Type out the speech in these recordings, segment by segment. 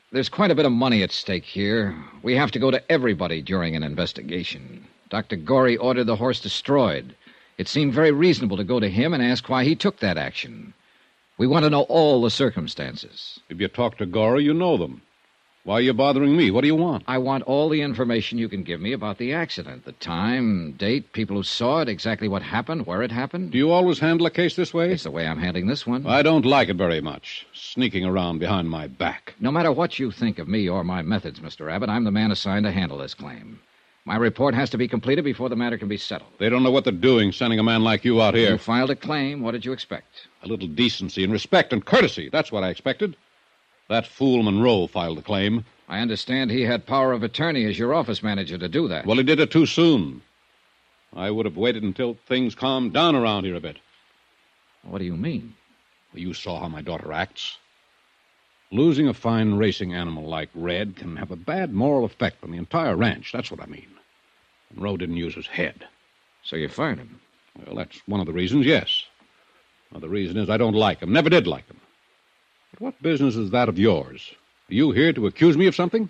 There's quite a bit of money at stake here. We have to go to everybody during an investigation. Dr. Gorey ordered the horse destroyed. It seemed very reasonable to go to him and ask why he took that action. We want to know all the circumstances. If you talk to Gorey, you know them. Why are you bothering me? What do you want? I want all the information you can give me about the accident. The time, date, people who saw it, exactly what happened, where it happened. Do you always handle a case this way? It's the way I'm handling this one. I don't like it very much, sneaking around behind my back. No matter what you think of me or my methods, Mr. Abbott, I'm the man assigned to handle this claim. My report has to be completed before the matter can be settled. They don't know what they're doing, sending a man like you out here. You filed a claim. What did you expect? A little decency and respect and courtesy. That's what I expected. That fool Monroe filed the claim. I understand he had power of attorney as your office manager to do that. Well, he did it too soon. I would have waited until things calmed down around here a bit. What do you mean? Well, you saw how my daughter acts. Losing a fine racing animal like Red can have a bad moral effect on the entire ranch. That's what I mean. Monroe didn't use his head. So you fired him? Well, that's one of the reasons, yes. Another reason is I don't like him. Never did like him. But what business is that of yours? Are you here to accuse me of something?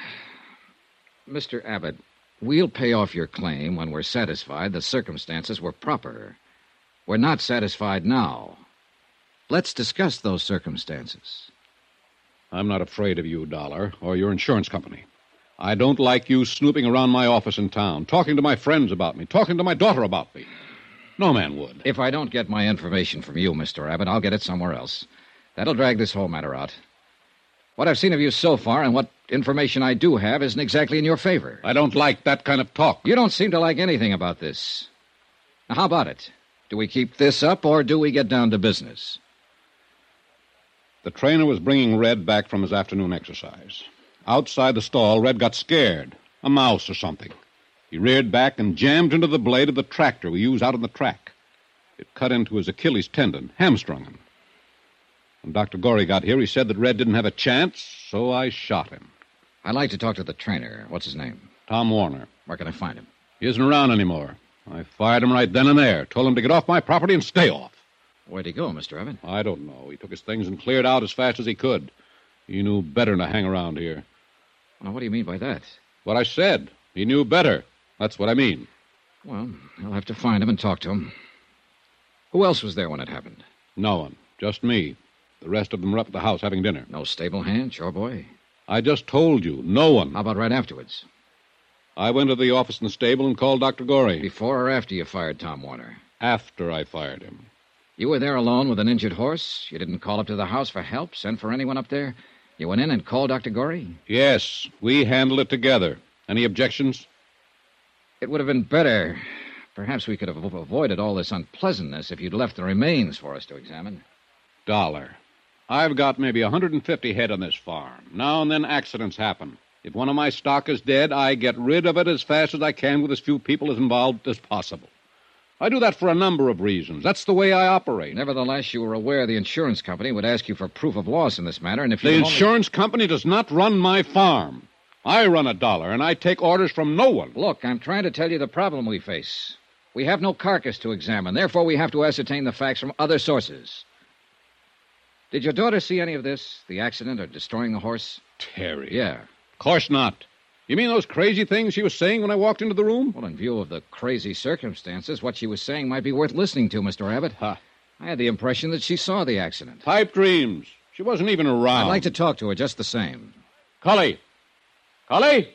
Mr. Abbott, we'll pay off your claim when we're satisfied the circumstances were proper. We're not satisfied now. Let's discuss those circumstances. I'm not afraid of you, Dollar, or your insurance company. I don't like you snooping around my office in town, talking to my friends about me, talking to my daughter about me. No man would. If I don't get my information from you, Mr. Abbott, I'll get it somewhere else. That'll drag this whole matter out. What I've seen of you so far and what information I do have isn't exactly in your favor. I don't like that kind of talk. You don't seem to like anything about this. Now, how about it? Do we keep this up, or do we get down to business? The trainer was bringing Red back from his afternoon exercise. Outside the stall, Red got scared. A mouse or something. He reared back and jammed into the blade of the tractor we use out on the track. It cut into his Achilles tendon, hamstrung him. When Dr. Gorey got here, he said that Red didn't have a chance, so I shot him. I'd like to talk to the trainer. What's his name? Tom Warner. Where can I find him? He isn't around anymore. I fired him right then and there. Told him to get off my property and stay off. Where'd he go, Mr. Abbott? I don't know. He took his things and cleared out as fast as he could. He knew better than to hang around here. Well, what do you mean by that? What I said. He knew better. That's what I mean. Well, I'll have to find him and talk to him. Who else was there when it happened? No one. Just me. The rest of them were up at the house having dinner. No stable hand, chore boy? I just told you. No one. How about right afterwards? I went to the office in the stable and called Dr. Gorey. Before or after you fired Tom Warner? After I fired him. You were there alone with an injured horse? You didn't call up to the house for help, send for anyone up there? You went in and called Dr. Gorey? Yes, we handled it together. Any objections? It would have been better. Perhaps we could have avoided all this unpleasantness if you'd left the remains for us to examine. Dollar. I've got maybe 150 head on this farm. Now and then accidents happen. If one of my stock is dead, I get rid of it as fast as I can with as few people as involved as possible. I do that for a number of reasons. That's the way I operate. Nevertheless, you were aware the insurance company would ask you for proof of loss in this matter, and if you... The insurance company does not run my farm. I run a Dollar, and I take orders from no one. Look, I'm trying to tell you the problem we face. We have no carcass to examine. Therefore, we have to ascertain the facts from other sources. Did your daughter see any of this? The accident or destroying the horse? Terry. Yeah. Of course not. You mean those crazy things she was saying when I walked into the room? Well, in view of the crazy circumstances, what she was saying might be worth listening to, Mr. Abbott. Huh. I had the impression that she saw the accident. Pipe dreams. She wasn't even around. I'd like to talk to her just the same. Cully! Cully!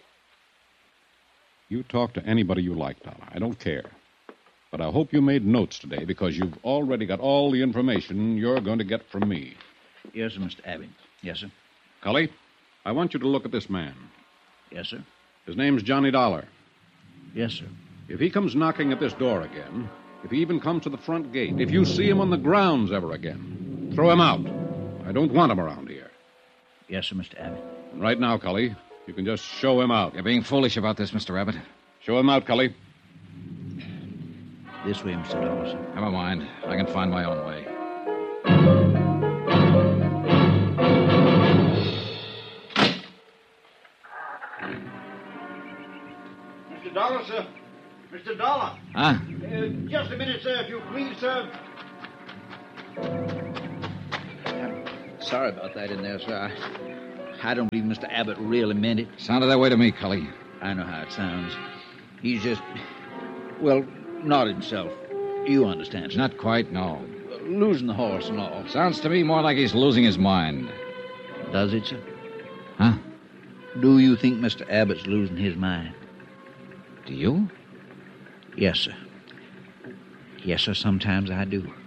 You talk to anybody you like, Dollar. I don't care. But I hope you made notes today because you've already got all the information you're going to get from me. Yes, sir, Mr. Abbott. Yes, sir. Cully, I want you to look at this man. Yes, sir. His name's Johnny Dollar. Yes, sir. If he comes knocking at this door again, if he even comes to the front gate, if you see him on the grounds ever again, throw him out. I don't want him around here. Yes, sir, Mr. Abbott. And right now, Cully, you can just show him out. You're being foolish about this, Mr. Abbott. Show him out, Cully. This way, Mr. Dollar, sir. Never mind. I can find my own way. Mr. Dollar, sir. Mr. Dollar. Huh? Just a minute, sir, if you please, sir. Sorry about that in there, sir. I don't believe Mr. Abbott really meant it. Sounded that way to me, Cully. I know how it sounds. He's just, well, not himself. You understand, sir. Not quite, no. Losing the horse and all. Sounds to me more like he's losing his mind. Does it, sir? Huh? Do you think Mr. Abbott's losing his mind? Do you? Yes, sir. Yes, sir, sometimes I do.